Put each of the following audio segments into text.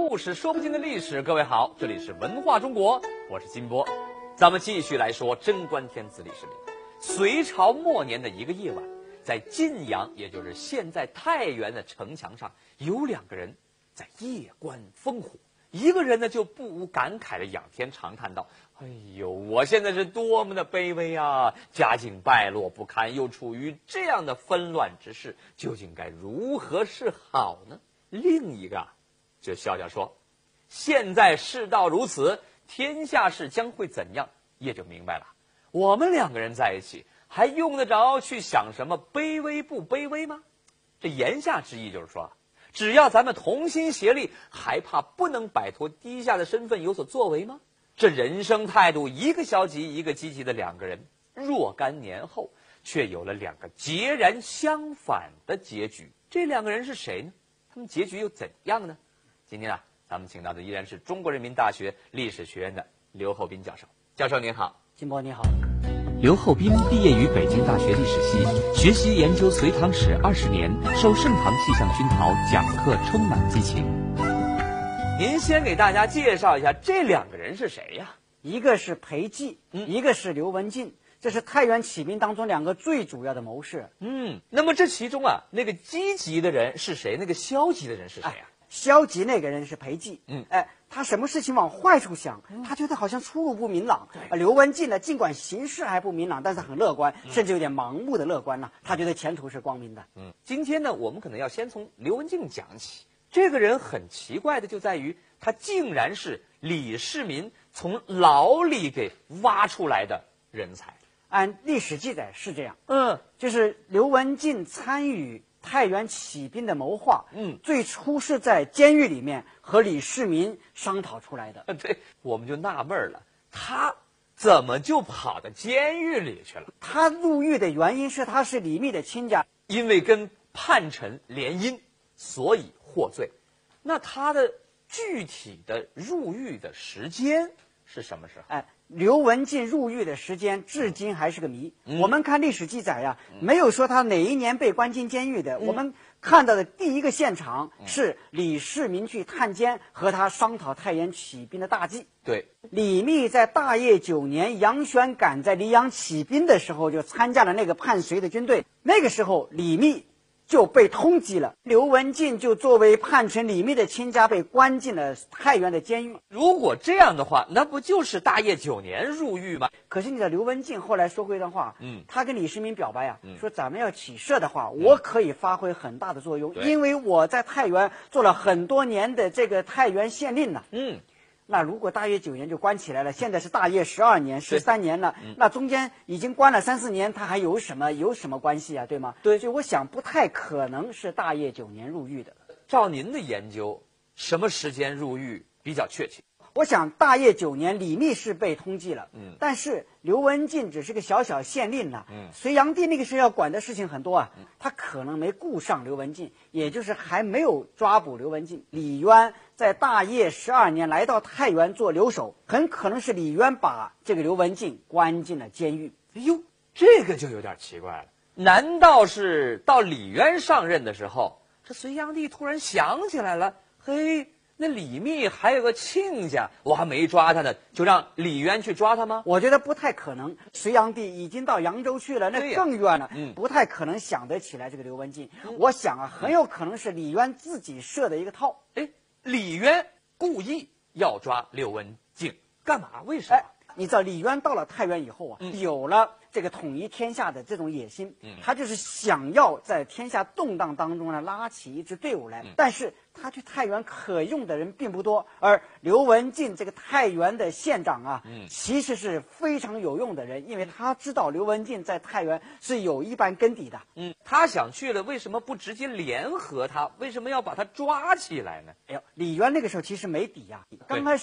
故事，说不尽的历史。各位好，这里是文化中国，我是金波。咱们继续来说贞观天子李世民。隋朝末年的一个夜晚，在晋阳，也就是现在太原的城墙上，有两个人在夜观烽火。一个人呢，就不无感慨的仰天长叹道：“哎呦，我现在是多么的卑微啊！家境败落不堪，又处于这样的纷乱之势，究竟该如何是好呢？”另一个就笑笑说：“现在世道如此，天下事将会怎样，也就明白了。我们两个人在一起，还用得着去想什么卑微不卑微吗？”这言下之意就是说，只要咱们同心协力，还怕不能摆脱低下的身份有所作为吗？这人生态度，一个消极一个积极的两个人，若干年后却有了两个截然相反的结局。这两个人是谁呢？他们结局又怎样呢？今天咱们请到的依然是中国人民大学历史学院的刘厚斌教授。教授您好。 金波你好。 刘厚斌毕业于北京大学历史系，学习研究隋唐史20年，受盛唐气象熏陶，讲课充满激情。 您先给大家介绍一下这两个人是谁呀？ 一个是裴寂，一个是刘文静，这是太原起兵当中两个最主要的谋士。 那么这其中那个积极的人是谁？那个消极的人是谁呀？ 消极那个人是裴寂。他什么事情往坏处想，他觉得好像出路不明朗。刘文静呢，尽管形势还不明朗，但是很乐观，甚至有点盲目的乐观呢。他觉得前途是光明的。 今天呢，我们可能要先从刘文静讲起。这个人很奇怪的就在于，他竟然是李世民从牢里给挖出来的人才。 按历史记载是这样。就是刘文静参与太原起兵的谋划，最初是在监狱里面和李世民商讨出来的。 对，我们就纳闷了，他怎么就跑到监狱里去了？ 他入狱的原因是他是李密的亲家， 因为跟叛臣联姻，所以获罪。那他的具体的入狱的时间是什么时候？ 刘文静入狱的时间至今还是个谜。我们看历史记载呀，没有说他哪一年被关进监狱的。我们看到的第一个现场是李世民去探监，和他商讨太原起兵的大计。 对， 李密在大业9年，杨玄赶在黎阳起兵的时候，就参加了那个叛隋的军队。那个时候，李密就被通缉了，刘文静就作为叛臣李密的亲家被关进了太原的监狱。 如果这样的话，那不就是大业9年入狱吗？ 可是你的刘文静后来说过一段话，他跟李世民表白说咱们要起事的话，我可以发挥很大的作用，因为我在太原做了很多年的这个太原县令呢。那如果大业9年就关起来了，现在是大业12年、13年了，那中间已经关了3、4年，他还有什么关系啊？对吗？ 对， 所以我想不太可能是大业9年入狱的。 照您的研究，什么时间入狱比较确切？ 我想大业9年，李密是被通缉了，但是刘文静只是个小小县令了。隋炀帝那个时候要管的事情很多他可能没顾上刘文静，也就是还没有抓捕刘文静。李渊在大业12年来到太原做留守，很可能是李渊把这个刘文静关进了监狱。 哎呦，这个就有点奇怪了。难道是到李渊上任的时候，这隋炀帝突然想起来了，嘿，那李密还有个亲家，我还没抓他呢，就让李渊去抓他吗？ 我觉得不太可能。隋炀帝已经到扬州去了，那更远了，不太可能想得起来这个刘文静。我想很有可能是李渊自己设的一个套。 李渊故意要抓刘文静，干嘛？为什么？ 你知道李渊到了太原以后有了这个统一天下的这种野心，他就是想要在天下动荡当中呢拉起一支队伍来。但是他去太原可用的人并不多，而刘文静这个太原的县长其实是非常有用的人，因为他知道刘文静在太原是有一般根底的。 他想去了，为什么不直接联合他？为什么要把他抓起来呢？ 李渊那个时候其实没底刚开始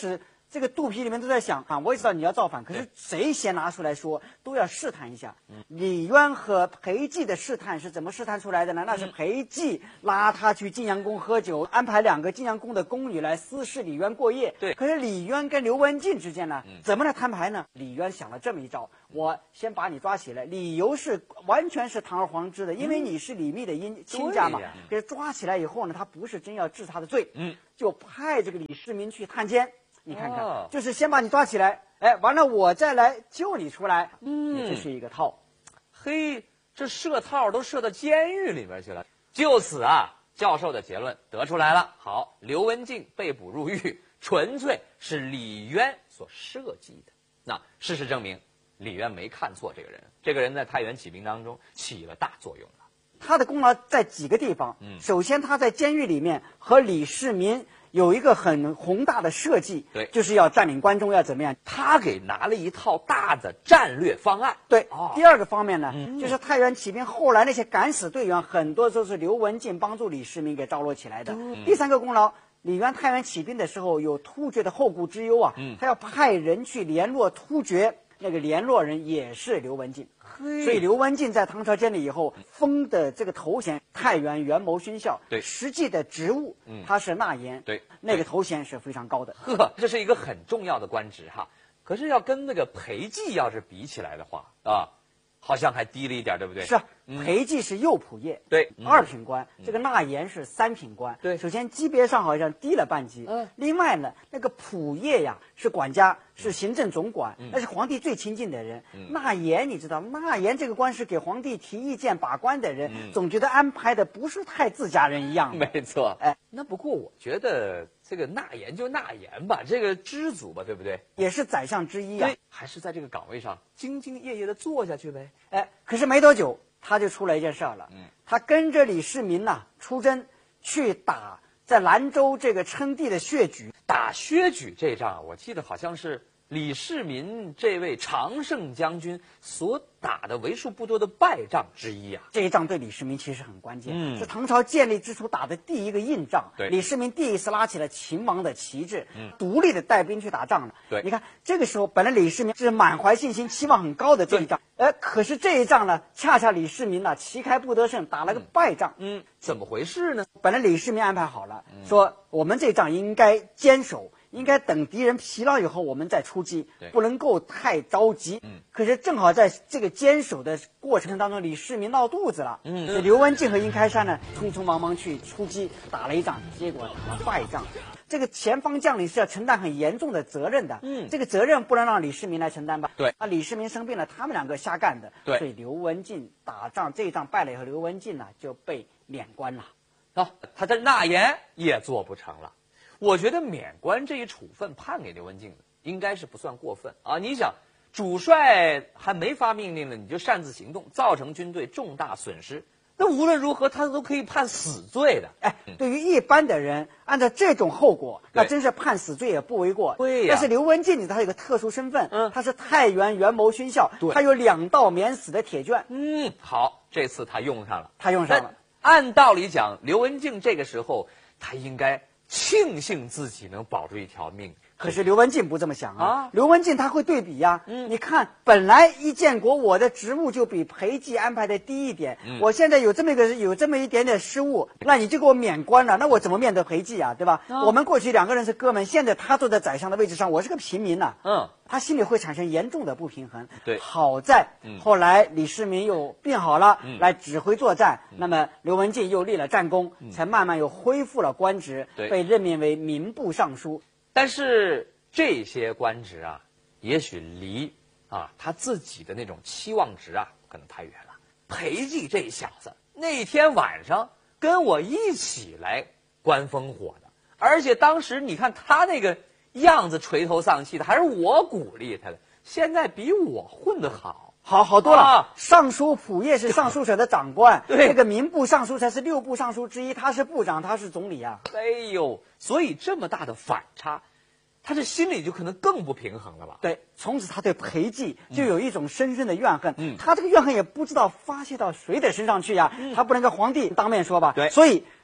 这个肚皮里面都在想啊，我也知道你要造反，可是谁先拿出来说，都要试探一下。李渊和裴寂的试探是怎么试探出来的呢？那是裴寂拉他去晋阳宫喝酒，安排2个晋阳宫的宫女来私事李渊过夜。 对， 可是李渊跟刘文静之间呢，怎么来摊牌呢？李渊想了这么一招，我先把你抓起来，理由是完全是堂而皇之的，因为你是李密的亲家嘛。可是抓起来以后呢，他不是真要治他的罪，就派这个李世民去探监。你看看，就是先把你抓起来，哎，完了我再来救你出来，这是一个套。 嘿，这设套都设到监狱里面去了。就此啊，教授的结论得出来了。好，刘文静被捕入狱，纯粹是李渊所设计的。那事实证明，李渊没看错这个人，这个人在太原起兵当中起了大作用了。 他的功劳在几个地方。首先他在监狱里面和李世民有一个很宏大的设计， 对， 就是要占领关中，要怎么样？ 他给拿了一套大的战略方案。 对，第二个方面呢，就是太原起兵后来那些敢死队员，很多都是刘文静帮助李世民给招落起来的。第三个功劳，李渊太原起兵的时候有突厥的后顾之忧啊，他要派人去联络突厥，那个联络人也是刘文静。所以刘文静在唐朝建立以后封的这个头衔太原元谋勋校， 对， 实际的职务他是纳言， 对， 那个头衔是非常高的。 呵，这是一个很重要的官职哈。可是要跟那个裴寂要是比起来的话啊，好像还低了一点，对不对？ 是啊，裴寂是右仆射， 对 ，2品官，这个纳言是3品官。 对， 首先级别上好像低了半级。另外呢，那个仆射呀是管家，是行政总管，那是皇帝最亲近的人。纳言你知道，纳言这个官是给皇帝提意见、把关的人，总觉得安排的不是太自家人一样。 没错， 哎， 那不过我觉得这个纳言就纳言吧，这个知足吧，对不对？ 也是宰相之一啊。 对，还是在这个岗位上兢兢业业的做下去呗。 哎，可是没多久他就出了一件事儿了。他跟着李世民呐出征去打在兰州这个称帝的薛举。 打薛举这仗，我记得好像是李世民这位常胜将军所打的为数不多的败仗之一啊。 这一仗对李世民其实很关键，是唐朝建立之初打的第一个硬仗。 对， 李世民第一次拉起了秦王的旗帜，独立的带兵去打仗了。 对， 你看这个时候，本来李世民是满怀信心、期望很高的这一仗，可是这一仗呢，恰恰李世民呢旗开不得胜，打了个败仗。 怎么回事呢？ 本来李世民安排好了，说我们这仗应该坚守。应该等敌人疲劳以后，我们再出击，不能够太着急。可是正好在这个坚守的过程当中，李世民闹肚子了。刘文静和殷开山呢，匆匆忙忙去出击，打了一仗，结果打了败仗。这个前方将领是要承担很严重的责任的。这个责任不能让李世民来承担吧？ 对。 李世民生病了，他们2个瞎干的。 对。 所以刘文静打仗这一仗败了以后，刘文静呢就被免官了。 他的纳言也做不成了。我觉得免官这一处分判给刘文静的，应该是不算过分啊！你想，主帅还没发命令呢，你就擅自行动，造成军队重大损失，那无论如何他都可以判死罪的。 哎，对于一般的人，按照这种后果，那真是判死罪也不为过。 对呀。 但是刘文静他有个特殊身份，他是太原元谋勋校，他有2道免死的铁券。 好，这次他用上了。 他用上了。 按道理讲，刘文静这个时候他应该庆幸自己能保住一条命， 可是刘文静不这么想啊！刘文静他会对比呀。你看，本来一建国我的职务就比裴寂安排的低一点，我现在有这么一点点失误，那你就给我免官了，那我怎么面对裴寂啊？对吧？我们过去2个人是哥们，现在他坐在宰相的位置上，我是个平民呐。他心里会产生严重的不平衡。 对， 好在后来李世民又病好了，来指挥作战，那么刘文静又立了战功，才慢慢又恢复了官职，被任命为民部尚书。 但是这些官职啊，也许离他自己的那种期望值啊，可能太远了。裴寂这小子那天晚上跟我一起来观烽火的，而且当时你看他那个样子垂头丧气的，还是我鼓励他的，现在比我混得好多了。尚书仆射是尚书省的长官， 对， 那个民部尚书才是6部尚书之一，他是部长，他是总理啊。 哎呦，所以这么大的反差，他这心里就可能更不平衡了吧？ 对，从此他对裴寂就有一种深深的怨恨。他这个怨恨也不知道发泄到谁的身上去呀。他不能跟皇帝当面说吧？ 对， 所以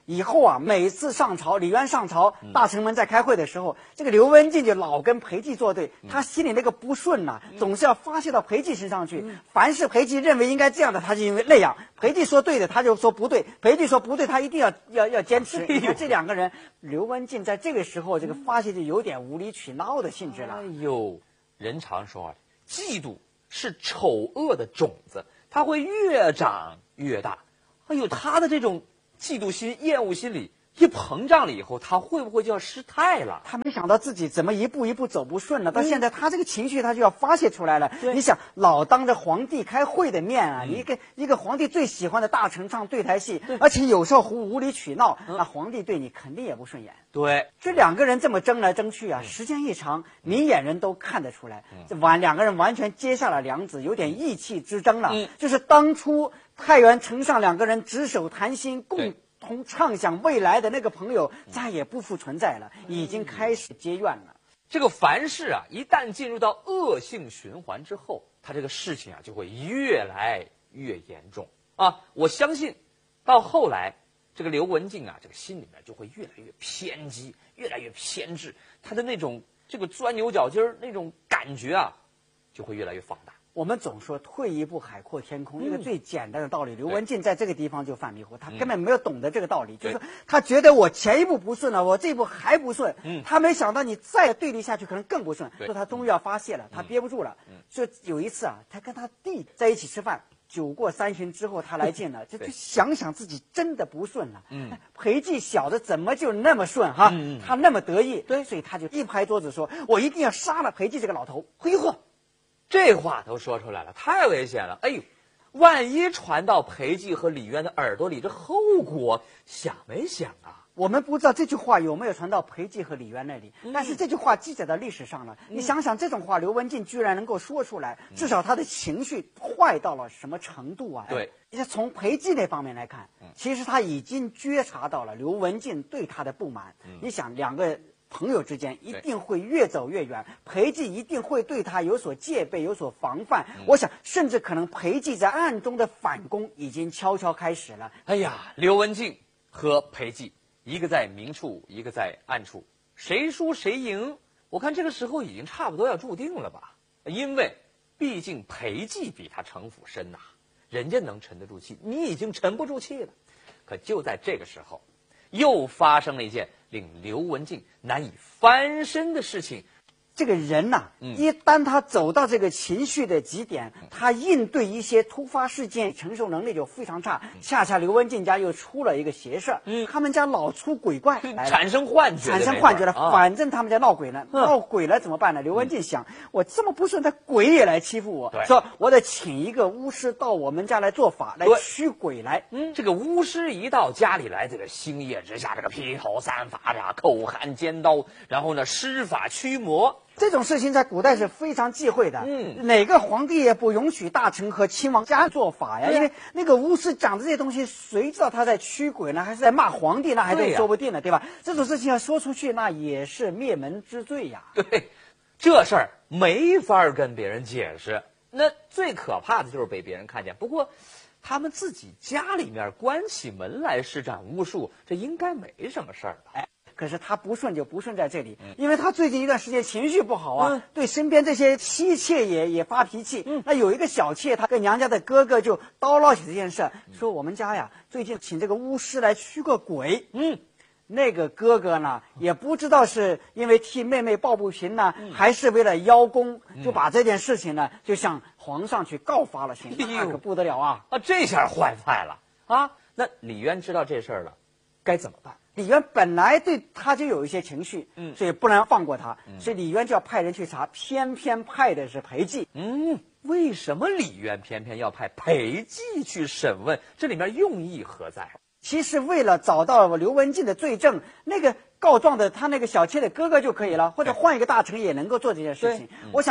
以后啊，每次上朝，李渊上朝，大臣们在开会的时候，这个刘文静就老跟裴寂作对，他心里那个不顺呐，总是要发泄到裴寂身上去。凡是裴寂认为应该这样的，他就因为那样；裴寂说对的，他就说不对；裴寂说不对，他一定要坚持。你看这两个人，刘文静在这个时候，这个发泄就有点无理取闹的性质了。 哎呦，人常说啊，嫉妒是丑恶的种子，它会越长越大。哎呦，他的这种嫉妒心、厌恶心理一膨胀了以后，他会不会就要失态了？ 他没想到自己怎么一步一步走不顺了，到现在他这个情绪他就要发泄出来了。你想，老当着皇帝开会的面啊，一个皇帝最喜欢的大臣唱对台戏，而且有时候无理取闹，那皇帝对你肯定也不顺眼。 对， 这两个人这么争来争去啊，时间一长，明眼人都看得出来，这两个人完全结下了梁子，有点意气之争了。就是当初太原城上两个人执手谈心，共同畅想未来的那个朋友再也不复存在了，已经开始结怨了。 这个凡事啊，一旦进入到恶性循环之后，他这个事情啊就会越来越严重啊！我相信，到后来，这个刘文静啊，这个心里面就会越来越偏激，越来越偏执，他的那种这个钻牛角尖儿那种感觉啊，就会越来越放大。 我们总说退一步海阔天空，一个最简单的道理。刘文静在这个地方就犯迷糊，他根本没有懂得这个道理，就是说他觉得我前一步不顺了，我这一步还不顺，他没想到你再对立下去可能更不顺，所以他终于要发泄了，他憋不住了。就有一次啊，他跟他弟在一起吃饭，酒过三巡之后他来劲了，就想想自己真的不顺了。裴寂小子怎么就那么顺哈？他那么得意，所以他就一拍桌子说：“我一定要杀了裴寂这个老头！”嘿嚯！ 这话都说出来了，太危险了！哎呦，万一传到裴寂和李渊的耳朵里，这后果想没想啊？ 我们不知道这句话有没有传到裴寂和李渊那里，但是这句话记载到历史上了。你想想，这种话刘文静居然能够说出来，至少他的情绪坏到了什么程度啊？ 对， 从裴寂那方面来看，其实他已经觉察到了刘文静对他的不满。你想，两个朋友之间一定会越走越远，裴寂一定会对他有所戒备，有所防范。我想，甚至可能裴寂在暗中的反攻已经悄悄开始了。 哎呀，刘文静和裴寂，一个在明处，一个在暗处，谁输谁赢？我看这个时候已经差不多要注定了吧？因为毕竟裴寂比他城府深呐，人家能沉得住气，你已经沉不住气了。可就在这个时候，又发生了一件令刘文静难以翻身的事情。 这个人呐，一旦他走到这个情绪的极点，他应对一些突发事件承受能力就非常差。恰恰刘文静家又出了一个邪事，他们家老出鬼怪， 产生幻觉了。反正他们家闹鬼了，闹鬼了怎么办呢？刘文静想，我这么不顺，他鬼也来欺负我，说我得请一个巫师到我们家来做法，来驱鬼来。 这个巫师一到家里来，这个星夜之下，这个披头散发的，口含尖刀，然后呢施法驱魔。 这种事情在古代是非常忌讳的，哪个皇帝也不允许大臣和亲王家做法呀，因为那个巫师讲的这些东西，谁知道他在驱鬼呢，还是在骂皇帝，那还都说不定呢，对吧？这种事情要说出去，那也是灭门之罪呀。 对，这事儿没法跟别人解释，那最可怕的就是被别人看见。不过，他们自己家里面关起门来施展巫术，这应该没什么事儿吧？ 可是他不顺就不顺在这里，因为他最近一段时间情绪不好啊，对身边这些妻妾也发脾气。那有一个小妾，他跟娘家的哥哥就叨唠起这件事，说我们家呀最近请这个巫师来驱个鬼。那个哥哥呢也不知道是因为替妹妹抱不平呢，还是为了邀功，就把这件事情呢就向皇上去告发了去。那可不得了啊！ 这下坏坏了啊！那李渊知道这事儿了，该怎么办？ 李渊本来对他就有一些情绪，所以不能放过他，所以李渊就要派人去查，偏偏派的是裴寂。 为什么李渊偏偏要派裴寂去审问？这里面用意何在？ 其实为了找到刘文静的罪证，那个告状的他那个小妾的哥哥就可以了，或者换一个大臣也能够做这件事情。我想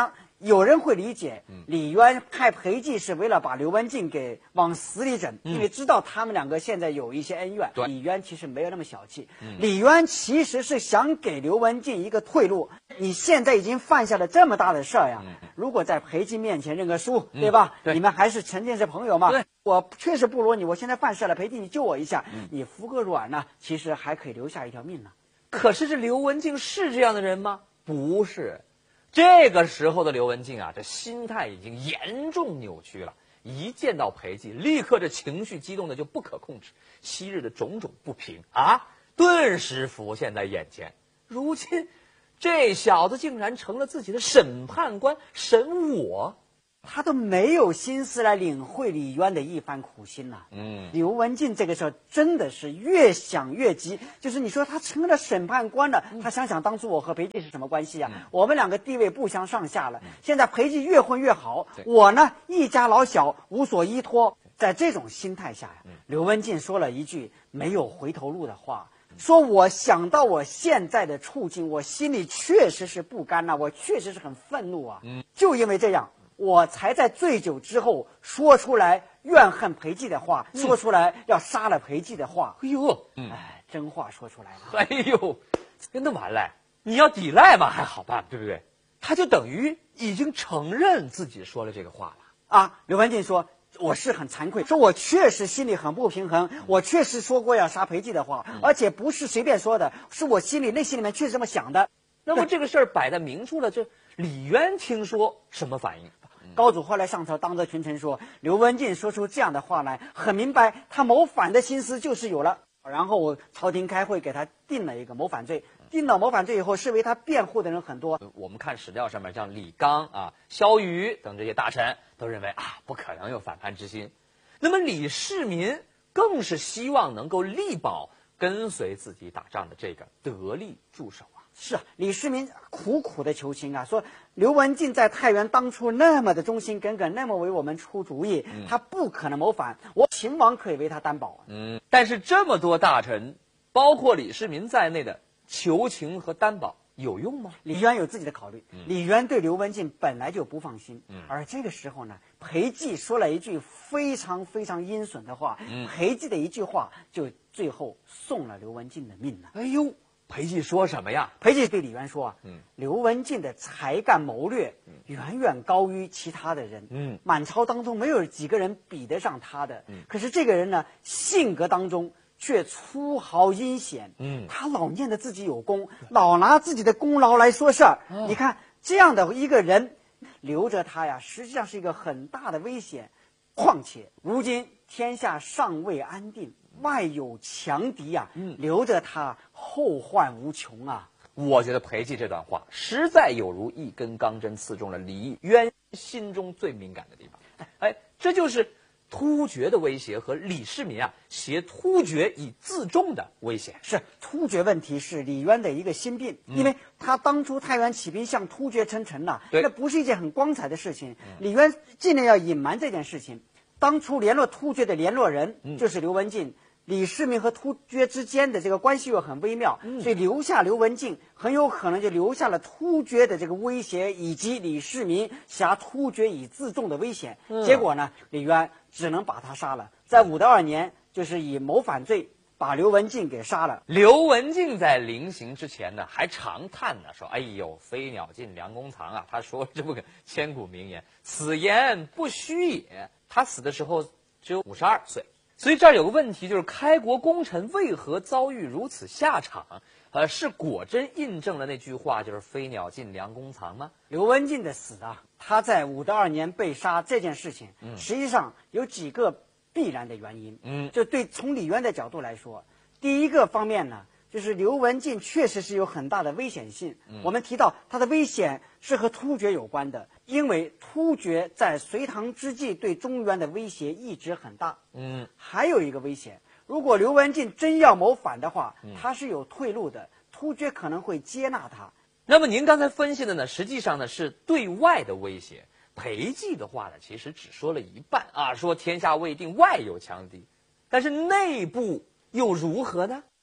有人会理解，李渊派裴寂是为了把刘文静给往死里整，因为知道他们两个现在有一些恩怨。李渊其实没有那么小气，李渊其实是想给刘文静一个退路。你现在已经犯下了这么大的事儿呀，如果在裴寂面前认个输，对吧？你们还是曾经是朋友嘛。我确实不如你，我现在犯事了，裴寂你救我一下，你服个软呢，其实还可以留下一条命呢。 可是这刘文静是这样的人吗？不是。这个时候的刘文静啊，这心态已经严重扭曲了。一见到裴寂，立刻这情绪激动的就不可控制，昔日的种种不平啊，顿时浮现在眼前。如今，这小子竟然成了自己的审判官，审我。 他都没有心思来领会李渊的一番苦心呐。刘文静这个时候真的是越想越急，就是你说他成了审判官了，他想想当初我和裴寂是什么关系啊？我们两个地位不相上下了，现在裴寂越混越好，我呢一家老小无所依托。在这种心态下呀，刘文静说了一句没有回头路的话，说我想到我现在的处境，我心里确实是不甘呐，我确实是很愤怒啊。就因为这样，我才在醉酒之后说出来怨恨裴寂的话，说出来要杀了裴寂的话。 哎呦， 真话说出来了。 哎呦，那完了，你要抵赖嘛还好办，对不对？他就等于已经承认自己说了这个话了啊。刘文静说，我是很惭愧，说我确实心里很不平衡，我确实说过要杀裴寂的话，而且不是随便说的，是我内心里面确实这么想的。 那么这个事儿摆在明处了，这李渊听说什么反应？ 高祖后来上朝，当着群臣说，刘文静说出这样的话来，很明白他谋反的心思就是有了。然后朝廷开会给他定了一个谋反罪，定了谋反罪以后，是为他辩护的人很多。 我们看史料上面，像李纲啊、萧瑜等这些大臣都认为啊，不可能有反叛之心。那么李世民更是希望能够力保跟随自己打仗的这个得力助手啊。 是啊，李世民苦苦的求情啊，说刘文静在太原当初那么的忠心耿耿，那么为我们出主意，他不可能谋反，我秦王可以为他担保。 但是这么多大臣，包括李世民在内的求情和担保有用吗？ 李渊有自己的考虑，李渊对刘文静本来就不放心，而这个时候呢，裴寂说了一句非常非常阴损的话，裴寂的一句话就最后送了刘文静的命了。 哎呦，裴寂说什么呀？ 裴寂对李渊说啊，刘文静的才干谋略远远高于其他的人，满朝当中没有几个人比得上他的。可是这个人呢，性格当中却粗豪阴险，他老念着自己有功，老拿自己的功劳来说事儿。你看这样的一个人，留着他呀，实际上是一个很大的危险。况且如今天下尚未安定，外有强敌啊，留着他后患无穷啊。 我觉得裴寂这段话实在有如一根钢针刺中了李渊心中最敏感的地方。哎，这就是突厥的威胁和李世民啊挟突厥以自重的危险。 是突厥问题是李渊的一个心病，因为他当初太原起兵向突厥称臣呐，那不是一件很光彩的事情。李渊尽量要隐瞒这件事情。当初联络突厥的联络人就是刘文静，李世民和突厥之间的这个关系又很微妙，所以留下刘文静很有可能就留下了突厥的这个威胁，以及李世民挟突厥以自重的危险。结果呢，李渊只能把他杀了，在武德2年，就是以谋反罪把刘文静给杀了。 刘文静在临行之前呢，还长叹呢，说：“哎呦，飞鸟尽，良弓藏啊！”他说这么个千古名言，此言不虚也。他死的时候只有52岁。所以这儿有个问题，就是开国功臣为何遭遇如此下场？是果真印证了那句话，就是飞鸟尽，良弓藏吗？ 刘文静的死啊，他在武德2年被杀这件事情，实际上有几个必然的原因。就对从李渊的角度来说，第一个方面呢，就是刘文静确实是有很大的危险性。我们提到他的危险是和突厥有关的，因为突厥在隋唐之际对中原的威胁一直很大。还有一个危险，如果刘文静真要谋反的话，他是有退路的，突厥可能会接纳他。 那么您刚才分析的呢，实际上呢是对外的威胁。裴寂的话呢，其实只说了一半啊，说天下未定，外有强敌，但是内部又如何呢？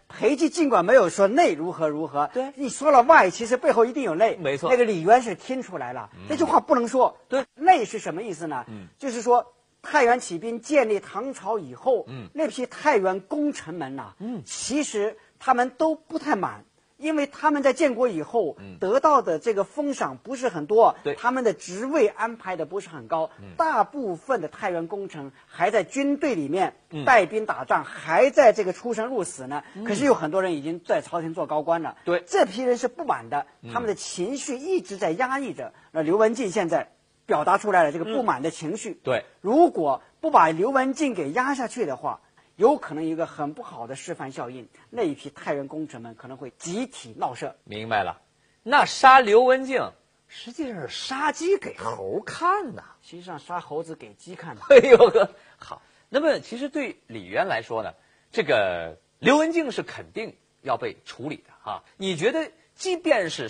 裴寂尽管没有说内如何如何， 对你说了外，其实背后一定有内。 没错那个李渊是听出来了，这句话不能说。 对， 内是什么意思呢？就是说太原起兵建立唐朝以后，那批太原功臣们呐，其实他们都不太满。因为他们在建国以后得到的这个封赏不是很多， 对他们的职位安排的不是很高，大部分的太原功臣还在军队里面带兵打仗，还在这个出生入死呢。可是有很多人已经在朝廷做高官了， 对， 这批人是不满的，他们的情绪一直在压抑着。那刘文静现在表达出来了这个不满的情绪， 对， 如果不把刘文静给压下去的话，有可能有一个很不好的示范效应，那一批太原功臣们可能会集体闹事。 明白了，那杀刘文静实际上是杀鸡给猴看呐。 实际上杀猴子给鸡看的。 哎呦呵，好。那么其实对李渊来说呢，这个刘文静是肯定要被处理的啊。你觉得，即便是